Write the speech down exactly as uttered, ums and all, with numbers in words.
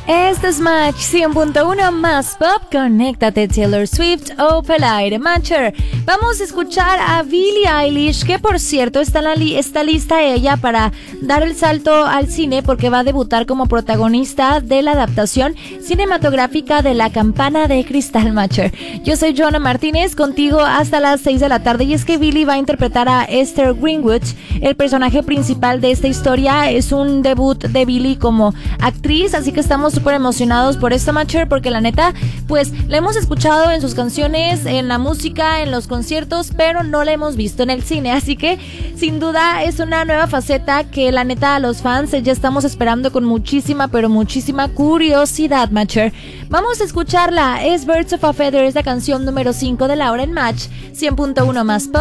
Este es Match cien punto uno más Pop. Conéctate, Taylor Swift, Opel Aire Matcher. Vamos a escuchar a Billie Eilish, que por cierto está, en la li- está lista ella para dar el salto al cine porque va a debutar como protagonista de la adaptación cinematográfica de La Campana de Cristal. Matcher. Yo soy Joana Martínez, contigo hasta las seis de la tarde, y es que Billie va a interpretar a Esther Greenwood, el personaje principal de esta historia. Es un debut de Billie como actriz, así que estamos súper emocionados por esta Matcher, porque la neta, pues la hemos escuchado en sus canciones, en la música, en los conciertos, pero no la hemos visto en el cine, así que sin duda es una nueva faceta que la neta a los fans ya estamos esperando con muchísima, pero muchísima curiosidad. Matcher, vamos a escucharla. Es Birds of a Feather, es la canción número cinco de la hora en Match cien punto uno más Pop.